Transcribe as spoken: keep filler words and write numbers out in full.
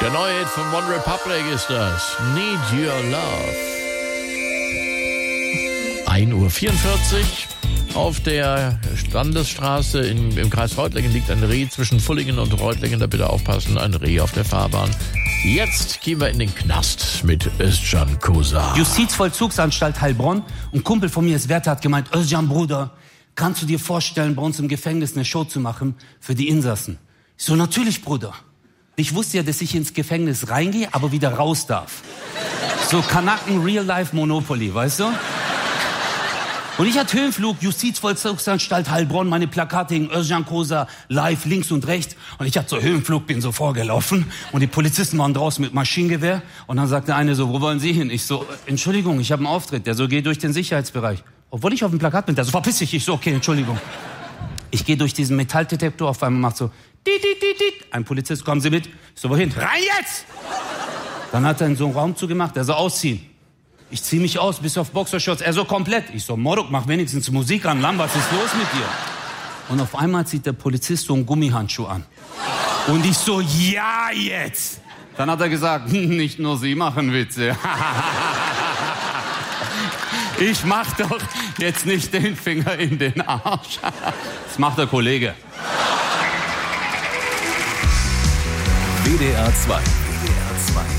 Der neue Hit von One Republic ist das. Need Your Love. ein Uhr vierundvierzig. Auf der Landesstraße in, im Kreis Reutlingen liegt ein Reh zwischen Fullingen und Reutlingen. Da bitte aufpassen, ein Reh auf der Fahrbahn. Jetzt gehen wir in den Knast mit Özcan Kosa. Justizvollzugsanstalt Heilbronn. Ein Kumpel von mir ist Wärter, hat gemeint, Özcan, Bruder, kannst du dir vorstellen, bei uns im Gefängnis eine Show zu machen für die Insassen? Ich so, natürlich, Bruder. Ich wusste ja, dass ich ins Gefängnis reingehe, aber wieder raus darf. So Kanaken Real-Life Monopoly, weißt du? Und ich hatte Höhenflug, Justizvollzugsanstalt Heilbronn, meine Plakate hingen Özcan Kosa live links und rechts. Und ich hatte so Höhenflug, bin so vorgelaufen. Und die Polizisten waren draußen mit Maschinengewehr. Und dann sagte eine so, wo wollen Sie hin? Ich so, Entschuldigung, ich habe einen Auftritt. Der so, geh durch den Sicherheitsbereich. Obwohl ich auf dem Plakat bin, der so, verpiss dich. Ich so, okay, Entschuldigung. Ich gehe durch diesen Metalldetektor, auf einmal macht so, dit, dit, dit, dit. Ein Polizist, kommen Sie mit. Ich so, wohin? Rein jetzt! Dann hat er in so einen Raum zugemacht, der so, ausziehen. Ich zieh mich aus, bis auf Boxershorts. Er so, komplett. Ich so, Morok, mach wenigstens Musik an. Lam, was ist los mit dir? Und auf einmal zieht der Polizist so einen Gummihandschuh an. Und ich so, ja, jetzt! Dann hat er gesagt, nicht nur Sie machen Witze. Ich mach doch jetzt nicht den Finger in den Arsch. Das macht der Kollege. W D R zwei